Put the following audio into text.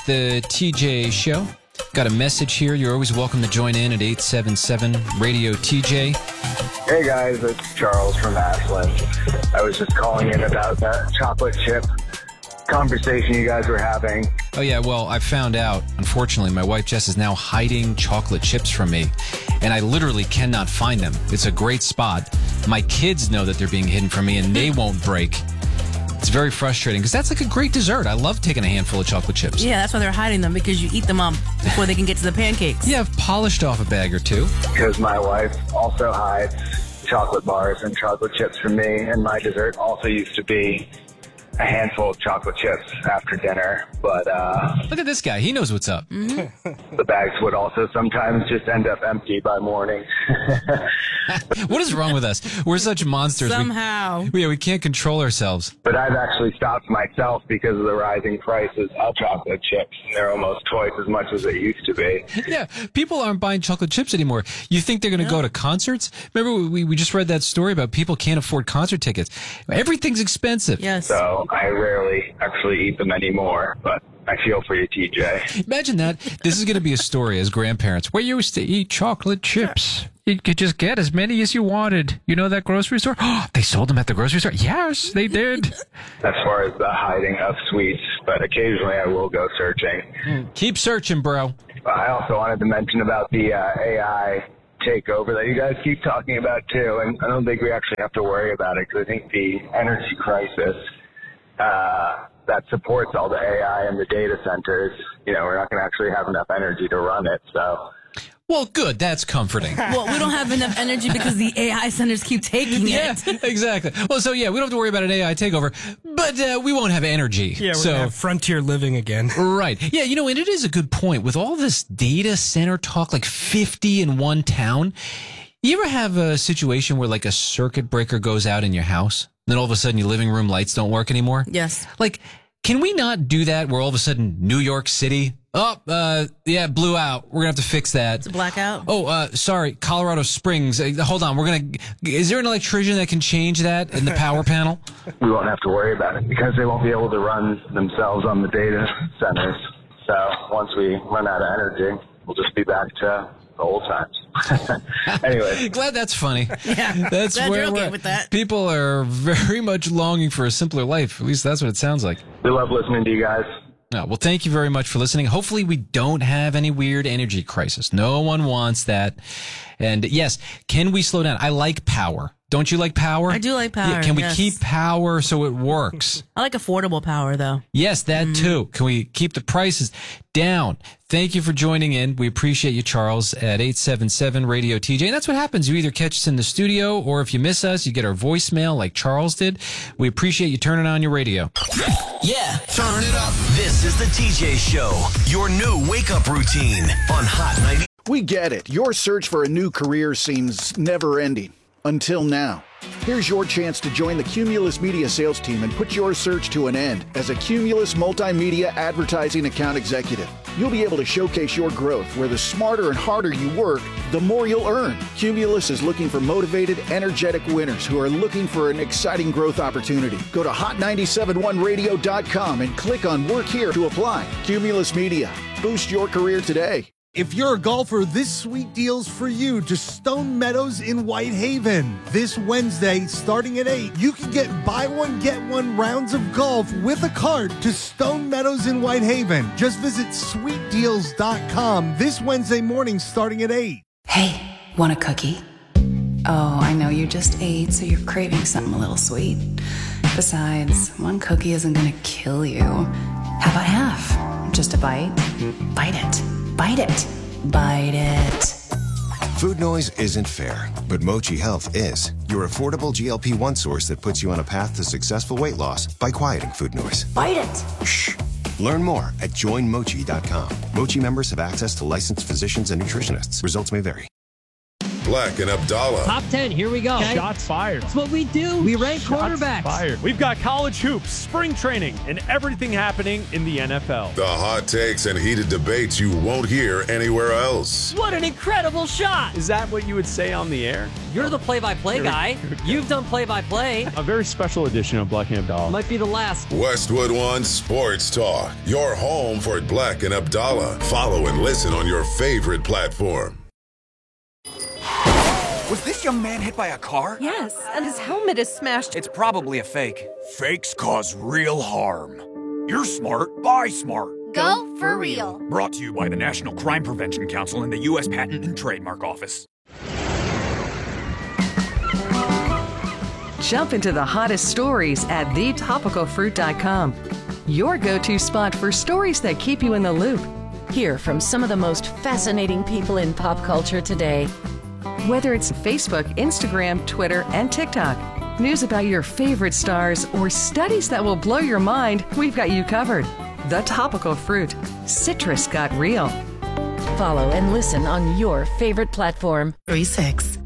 the TJ Show. Got a message here. You're always welcome to join in at 877-RADIO-TJ. Hey guys, it's Charles from Ashland. I was just calling in about that chocolate chip conversation you guys were having. Oh yeah, well, I found out, unfortunately, my wife Jess is now hiding chocolate chips from me, and I literally cannot find them. It's a great spot. My kids know that they're being hidden from me, and they won't break. It's very frustrating, because that's like a great dessert. I love taking a handful of chocolate chips. Yeah, that's why they're hiding them, because you eat them before they can get to the pancakes. Yeah, I've polished off a bag or two. Because my wife also hides chocolate bars and chocolate chips from me, and my dessert also used to be a handful of chocolate chips after dinner, but Look at this guy. He knows what's up. the bags would also sometimes just end up empty by morning. What is wrong with us? We're such monsters. Somehow. We can't control ourselves. But I've actually stopped myself because of the rising prices of chocolate chips. They're almost twice as much as they used to be. Yeah, people aren't buying chocolate chips anymore. You think they're going to go to concerts? Remember, we just read that story about people can't afford concert tickets. Everything's expensive. Yes. So I rarely actually eat them anymore, but I feel for you, TJ. Imagine that. This is going to be a story as grandparents. We used to eat chocolate chips. You could just get as many as you wanted. You know that grocery store? Oh, they sold them at the grocery store? Yes, they did. As far as the hiding of sweets, but occasionally I will go searching. Keep searching, bro. I also wanted to mention about the AI takeover that you guys keep talking about too, and I don't think we actually have to worry about it, because I think the energy crisis that supports all the AI and the data centers, we're not going to actually have enough energy to run it, so... Well, good. That's comforting. Well, we don't have enough energy because the AI centers keep taking it. Yeah, exactly. Well, so yeah, we don't have to worry about an AI takeover, but we won't have energy. Yeah, we're going to have frontier living again. Right. Yeah, and it is a good point. With all this data center talk, like 50 in one town, you ever have a situation where like a circuit breaker goes out in your house, and then all of a sudden your living room lights don't work anymore? Yes. Like, can we not do that where all of a sudden New York City... it blew out. We're going to have to fix that. It's a blackout? Oh, sorry. Colorado Springs. Hold on. Is there an electrician that can change that in the power panel? We won't have to worry about it because they won't be able to run themselves on the data centers. So once we run out of energy, we'll just be back to the old times. Anyway. Glad that's funny. Yeah. That's glad where you're okay with that. People are very much longing for a simpler life. At least that's what it sounds like. We love listening to you guys. Well, thank you very much for listening. Hopefully we don't have any weird energy crisis. No one wants that. And yes, can we slow down? I like power. Don't you like power? I do like power. Yeah, can we yes. keep power so it works? I like affordable power, though. Yes, that too. Can we keep the prices down? Thank you for joining in. We appreciate you, Charles, at 877-RADIO-TJ. And that's what happens. You either catch us in the studio, or if you miss us, you get our voicemail like Charles did. We appreciate you turning on your radio. Yeah, turn it up. This is the TJ Show, your new wake-up routine on Hot 90. We get it. Your search for a new career seems never-ending. Until now. Here's your chance to join the Cumulus Media sales team and put your search to an end as a Cumulus Multimedia Advertising Account Executive. You'll be able to showcase your growth where the smarter and harder you work, the more you'll earn. Cumulus is looking for motivated, energetic winners who are looking for an exciting growth opportunity. Go to hot971radio.com and click on Work Here to apply. Cumulus Media. Boost your career today. If you're a golfer, this sweet deal's for you to Stone Meadows in Whitehaven. This Wednesday, starting at 8, you can get buy one, get one rounds of golf with a cart to Stone Meadows in Whitehaven. Just visit sweetdeals.com this Wednesday morning starting at 8. Hey, want a cookie? Oh, I know you just ate, so you're craving something a little sweet. Besides, one cookie isn't gonna kill you. How about half? Just a bite? Bite it. Bite it. Bite it. Food noise isn't fair, but Mochi Health is. Your affordable GLP-1 source that puts you on a path to successful weight loss by quieting food noise. Bite it. Shh. Learn more at joinmochi.com. Mochi members have access to licensed physicians and nutritionists. Results may vary. Black and Abdallah. Top 10, here we go. Okay. Shots fired. That's what we do. We rank quarterbacks. Fired. We've got college hoops, spring training, and everything happening in the NFL. The hot takes and heated debates you won't hear anywhere else. What an incredible shot. Is that what you would say on the air? You're the play-by-play guy. You've done play-by-play. A very special edition of Black and Abdallah. Might be the last. Westwood One Sports Talk. Your home for Black and Abdallah. Follow and listen on your favorite platform. Was this young man hit by a car? Yes, and his helmet is smashed. It's probably a fake. Fakes cause real harm. You're smart. Buy smart. Go for real. Brought to you by the National Crime Prevention Council and the U.S. Patent and Trademark Office. Jump into the hottest stories at thetopicalfruit.com. Your go-to spot for stories that keep you in the loop. Hear from some of the most fascinating people in pop culture today. Whether it's Facebook, Instagram, Twitter, and TikTok, news about your favorite stars, or studies that will blow your mind, we've got you covered. The Topical Fruit. Citrus got real. Follow and listen on your favorite platform. 3-6.